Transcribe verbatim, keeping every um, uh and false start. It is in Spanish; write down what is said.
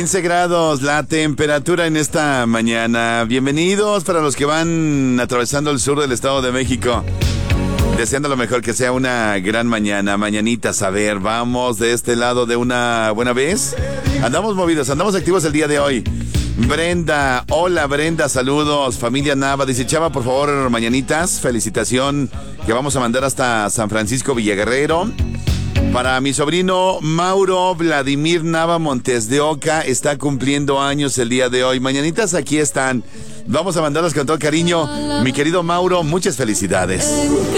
quince grados la temperatura en esta mañana. Bienvenidos para los que van atravesando el sur del Estado de México. Deseando lo mejor, que sea una gran mañana, mañanitas. A ver, vamos de este lado de una buena vez. Andamos movidos, andamos activos el día de hoy. Brenda, hola Brenda, saludos. Familia Nava, dice Chava, por favor, mañanitas. Felicitación que vamos a mandar hasta San Francisco Villaguerrero. Para mi sobrino Mauro Vladimir Nava Montes de Oca, está cumpliendo años el día de hoy. Mañanitas aquí están. Vamos a mandarlas con todo cariño. Mi querido Mauro, muchas felicidades.